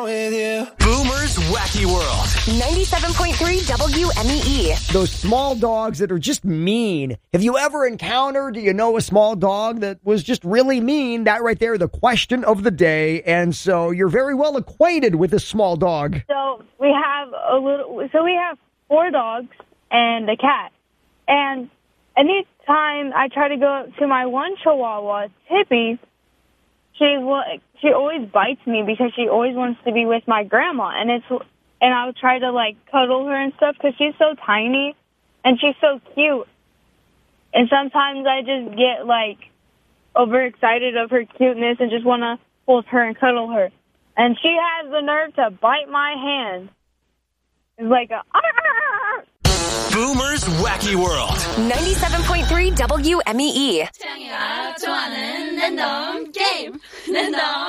with you. Boomer's Wacky World. 97.3 WMEE. Those small dogs that are just mean. Have you ever encountered, a small dog that was just really mean? That right there, the question of the day. And so you're very well acquainted with this small dog. So we have 4 dogs and a cat. And anytime I try to go up to my one Chihuahua, Tippy, she always bites me because she always wants to be with my grandma. And I'll try to, cuddle her and stuff because she's so tiny and she's so cute. And sometimes I just get, overexcited of her cuteness and just want to hold her and cuddle her. And she has the nerve to bite my hand. It's like a... Boomer's Wacky World. 97.3 WMEE. 태양이가 좋아하는 랜덤 게임. 랜덤